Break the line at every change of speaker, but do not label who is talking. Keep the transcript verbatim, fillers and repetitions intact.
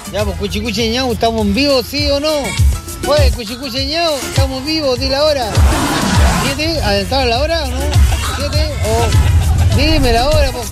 Ya, pues, cuchicuche ñau, ¿estamos en vivo, sí o no? Oye, cuchicuche ñau, ¿estamos vivos? Dile la hora. ¿Siete? ¿Adelantaron la hora o no? ¿Siete? O... Dime la hora, pues.